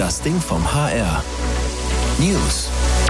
Das Ding vom HR. News.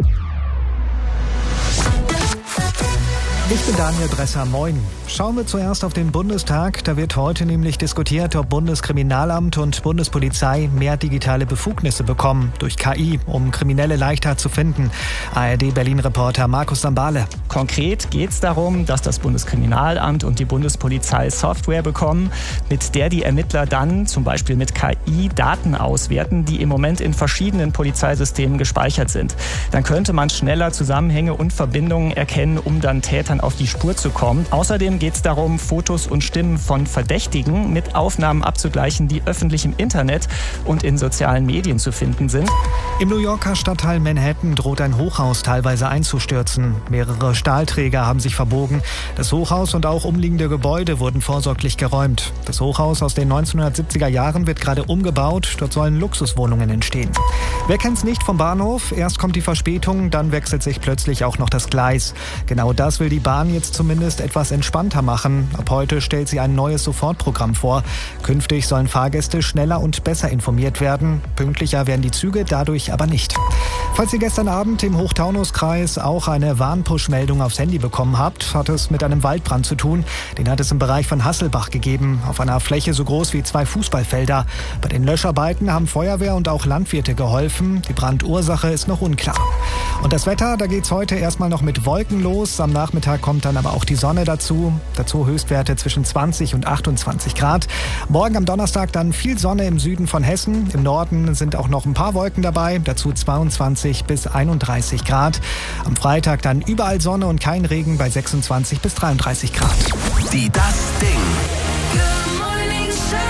Ich bin Daniel Bresser, moin. Schauen wir zuerst auf den Bundestag. Da wird heute nämlich diskutiert, ob Bundeskriminalamt und Bundespolizei mehr digitale Befugnisse bekommen durch KI, um Kriminelle leichter zu finden. ARD-Berlin-Reporter Markus Sambale. Konkret geht es darum, dass das Bundeskriminalamt und die Bundespolizei Software bekommen, mit der die Ermittler dann zum Beispiel mit KI Daten auswerten, die im Moment in verschiedenen Polizeisystemen gespeichert sind. Dann könnte man schneller Zusammenhänge und Verbindungen erkennen, um dann Tätern auf die Spur zu kommen. Außerdem geht es darum, Fotos und Stimmen von Verdächtigen mit Aufnahmen abzugleichen, die öffentlich im Internet und in sozialen Medien zu finden sind. Im New Yorker Stadtteil Manhattan droht ein Hochhaus teilweise einzustürzen. Mehrere Stahlträger haben sich verbogen. Das Hochhaus und auch umliegende Gebäude wurden vorsorglich geräumt. Das Hochhaus aus den 1970er Jahren wird gerade umgebaut. Dort sollen Luxuswohnungen entstehen. Wer kennt's nicht vom Bahnhof? Erst kommt die Verspätung, dann wechselt sich plötzlich auch noch das Gleis. Genau das will die Bahn jetzt zumindest etwas entspannter machen. Ab heute stellt sie ein neues Sofortprogramm vor. Künftig sollen Fahrgäste schneller und besser informiert werden. Pünktlicher werden die Züge dadurch aber nicht. Falls ihr gestern Abend im Hochtaunuskreis auch eine Warnpush-Meldung aufs Handy bekommen habt, hat es mit einem Waldbrand zu tun. Den hat es im Bereich von Hasselbach gegeben, auf einer Fläche so groß wie 2 Fußballfelder. Bei den Löscharbeiten haben Feuerwehr und auch Landwirte geholfen. Die Brandursache ist noch unklar. Und das Wetter, da geht's heute erstmal noch mit Wolken los. Am Nachmittag kommt dann aber auch die Sonne dazu. Dazu Höchstwerte zwischen 20 und 28 Grad. Morgen am Donnerstag dann viel Sonne im Süden von Hessen. Im Norden sind auch noch ein paar Wolken dabei. Dazu 22 bis 31 Grad. Am Freitag dann überall Sonne und kein Regen bei 26 bis 33 Grad. Die Das Ding. Good Morning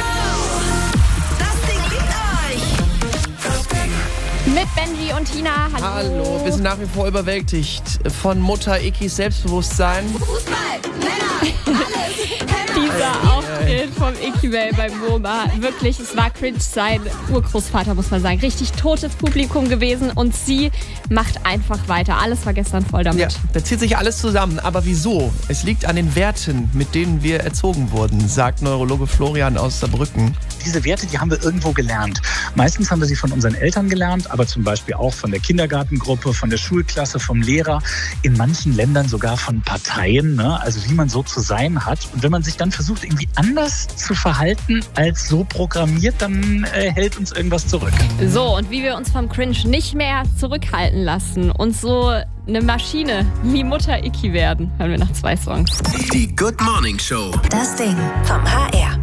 Show. Das Ding liegt euch. Das Ding. Mit Benji und Tina. Hallo, wir sind nach wie vor überwältigt von Mutter Ikis Selbstbewusstsein. Fußball, Männer, alles. Dieser Auftritt vom Icky-Bell beim MoMA. Wirklich, es war cringe, sein Urgroßvater, muss man sagen. Richtig totes Publikum gewesen und sie macht einfach weiter. Alles war gestern voll damit. Ja, da zieht sich alles zusammen. Aber wieso? Es liegt an den Werten, mit denen wir erzogen wurden, sagt Neurologe Florian aus Saarbrücken. Diese Werte, die haben wir irgendwo gelernt. Meistens haben wir sie von unseren Eltern gelernt, aber zum Beispiel auch von der Kindergartengruppe, von der Schulklasse, vom Lehrer. In manchen Ländern sogar von Parteien, ne? Also wie man so zu sein hat. Und wenn man sich dann versucht, irgendwie anders zu verhalten als so programmiert, dann hält uns irgendwas zurück. So, und wie wir uns vom Cringe nicht mehr zurückhalten lassen und so eine Maschine wie Mutter Icky werden, hören wir nach 2 Songs. Die Good Morning Show. Das Ding vom HR.